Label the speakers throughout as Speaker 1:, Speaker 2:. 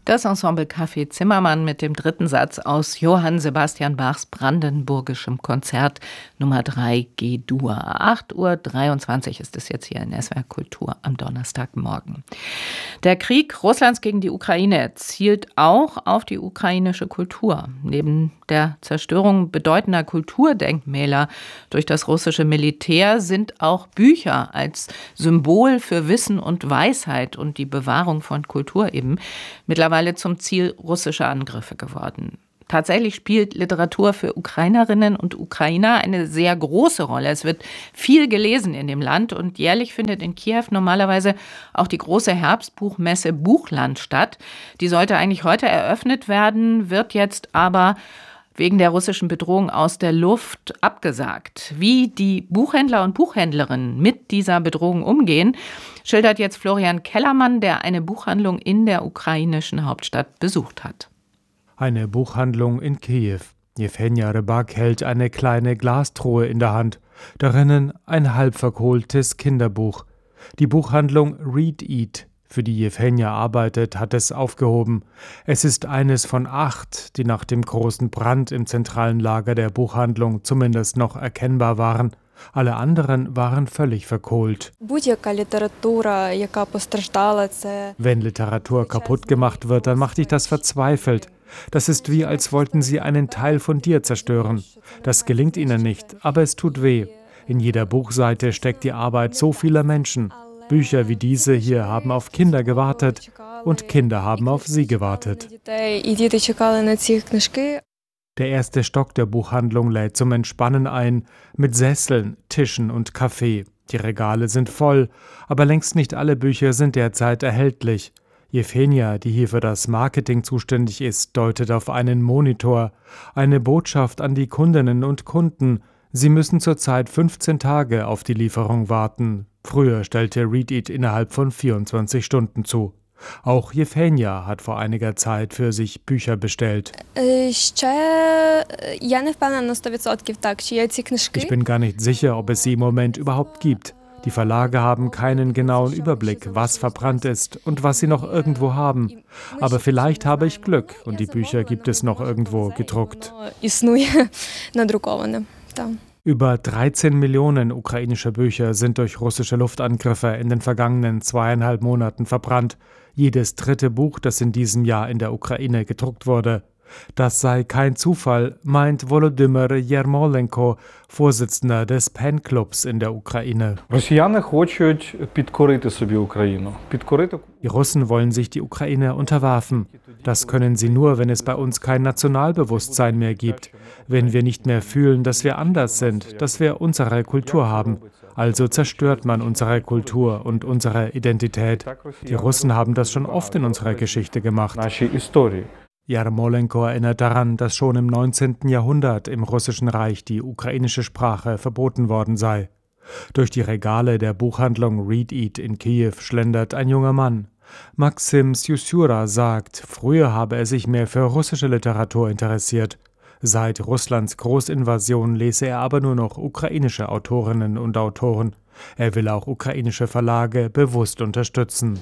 Speaker 1: Das Ensemble Café Zimmermann mit dem dritten Satz aus Johann Sebastian Bachs brandenburgischem Konzert Nummer 3 G-Dur. 8:23 Uhr ist es jetzt hier in SWR Kultur am Donnerstagmorgen. Der Krieg Russlands gegen die Ukraine zielt auch auf die ukrainische Kultur. Neben der Zerstörung bedeutender Kulturdenkmäler durch das russische Militär sind auch Bücher als Symbol für Wissen und Weisheit und die Bewahrung von Kultur eben mittlerweile zum Ziel russischer Angriffe geworden. Tatsächlich spielt Literatur für Ukrainerinnen und Ukrainer eine sehr große Rolle. Es wird viel gelesen in dem Land und jährlich findet in Kiew normalerweise auch die große Herbstbuchmesse Buchland statt. Die sollte eigentlich heute eröffnet werden, wird jetzt aber wegen der russischen Bedrohung aus der Luft abgesagt. Wie die Buchhändler und Buchhändlerinnen mit dieser Bedrohung umgehen, schildert jetzt Florian Kellermann, der eine Buchhandlung in der ukrainischen Hauptstadt besucht hat.
Speaker 2: Eine Buchhandlung in Kiew. Jewhenja Rybak hält eine kleine Glastruhe in der Hand. Darinnen ein halb verkohltes Kinderbuch. Die Buchhandlung Read Eat, für die Jewhenja arbeitet, hat es aufgehoben. Es ist eines von 8, die nach dem großen Brand im zentralen Lager der Buchhandlung zumindest noch erkennbar waren. Alle anderen waren völlig verkohlt. Wenn Literatur kaputt gemacht wird, dann macht dich das verzweifelt. Das ist wie, als wollten sie einen Teil von dir zerstören. Das gelingt ihnen nicht, aber es tut weh. In jeder Buchseite steckt die Arbeit so vieler Menschen. Bücher wie diese hier haben auf Kinder gewartet und Kinder haben auf sie gewartet. Der erste Stock der Buchhandlung lädt zum Entspannen ein, mit Sesseln, Tischen und Kaffee. Die Regale sind voll, aber längst nicht alle Bücher sind derzeit erhältlich. Jewhenja, die hier für das Marketing zuständig ist, deutet auf einen Monitor. Eine Botschaft an die Kundinnen und Kunden. Sie müssen zurzeit 15 Tage auf die Lieferung warten. Früher stellte Read Eat innerhalb von 24 Stunden zu. Auch Jewhenja hat vor einiger Zeit für sich Bücher bestellt. Ich bin gar nicht sicher, ob es sie im Moment überhaupt gibt. Die Verlage haben keinen genauen Überblick, was verbrannt ist und was sie noch irgendwo haben. Aber vielleicht habe ich Glück und die Bücher gibt es noch irgendwo gedruckt. Über 13 Millionen ukrainische Bücher sind durch russische Luftangriffe in den vergangenen 2,5 Monaten verbrannt. Jedes dritte Buch, das in diesem Jahr in der Ukraine gedruckt wurde. Das sei kein Zufall, meint Volodymyr Jermolenko, Vorsitzender des PEN-Clubs in der Ukraine. Die Russen wollen sich die Ukraine unterwerfen. Das können sie nur, wenn es bei uns kein Nationalbewusstsein mehr gibt. Wenn wir nicht mehr fühlen, dass wir anders sind, dass wir unsere Kultur haben. Also zerstört man unsere Kultur und unsere Identität. Die Russen haben das schon oft in unserer Geschichte gemacht. Jermolenko erinnert daran, dass schon im 19. Jahrhundert im Russischen Reich die ukrainische Sprache verboten worden sei. Durch die Regale der Buchhandlung Read Eat in Kiew schlendert ein junger Mann. Maxim Syusura sagt, früher habe er sich mehr für russische Literatur interessiert. Seit Russlands Großinvasion lese er aber nur noch ukrainische Autorinnen und Autoren. Er will auch ukrainische Verlage bewusst unterstützen.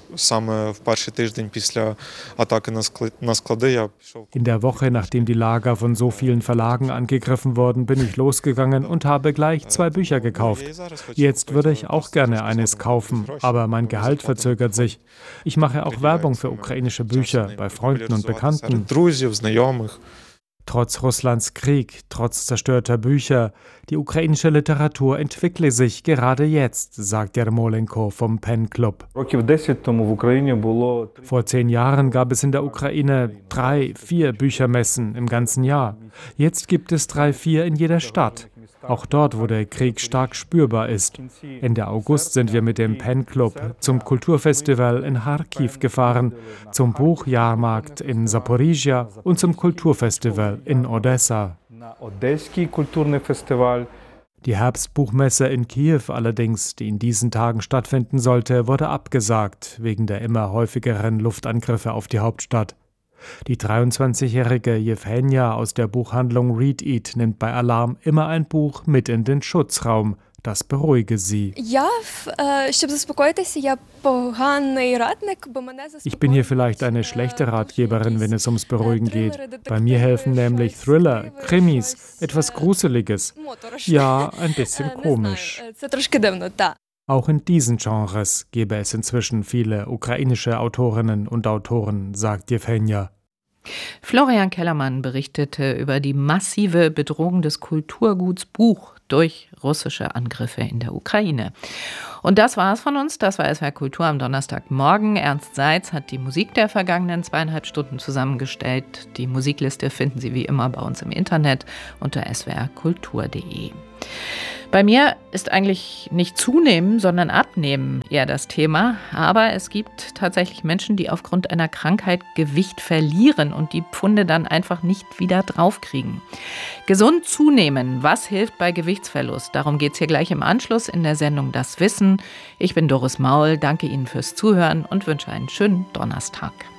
Speaker 2: In der Woche, nachdem die Lager von so vielen Verlagen angegriffen wurden, bin ich losgegangen und habe gleich 2 Bücher gekauft. Jetzt würde ich auch gerne eines kaufen, aber mein Gehalt verzögert sich. Ich mache auch Werbung für ukrainische Bücher bei Freunden und Bekannten. Trotz Russlands Krieg, trotz zerstörter Bücher, die ukrainische Literatur entwickle sich gerade jetzt, sagt Jermolenko vom PEN-Club. Vor 10 Jahren gab es in der Ukraine 3, 4 Büchermessen im ganzen Jahr. Jetzt gibt es 3, 4 in jeder Stadt. Auch dort, wo der Krieg stark spürbar ist. Ende August sind wir mit dem PEN-Club zum Kulturfestival in Charkiw gefahren, zum Buchjahrmarkt in Saporizhia und zum Kulturfestival in Odessa. Die Herbstbuchmesse in Kiew allerdings, die in diesen Tagen stattfinden sollte, wurde abgesagt, wegen der immer häufigeren Luftangriffe auf die Hauptstadt. Die 23-jährige Jewhenja aus der Buchhandlung Read Eat nimmt bei Alarm immer ein Buch mit in den Schutzraum, Das beruhige sie. Ich bin hier vielleicht eine schlechte Ratgeberin, wenn es ums Beruhigen geht. Bei mir helfen nämlich Thriller, Krimis, etwas Gruseliges. Ja, ein bisschen komisch. Auch in diesen Genres gäbe es inzwischen viele ukrainische Autorinnen und Autoren, sagt Jewhenja.
Speaker 1: Florian Kellermann berichtete über die massive Bedrohung des Kulturguts Buch durch russische Angriffe in der Ukraine. Und das war's von uns. Das war SWR Kultur am Donnerstagmorgen. Ernst Seitz hat die Musik der vergangenen 2,5 Stunden zusammengestellt. Die Musikliste finden Sie wie immer bei uns im Internet unter swrkultur.de. Bei mir ist eigentlich nicht zunehmen, sondern abnehmen eher das Thema. Aber es gibt tatsächlich Menschen, die aufgrund einer Krankheit Gewicht verlieren und die Pfunde dann einfach nicht wieder draufkriegen. Gesund zunehmen, was hilft bei Gewichtsverlust? Darum geht es hier gleich im Anschluss in der Sendung Das Wissen. Ich bin Doris Maul, danke Ihnen fürs Zuhören und wünsche einen schönen Donnerstag.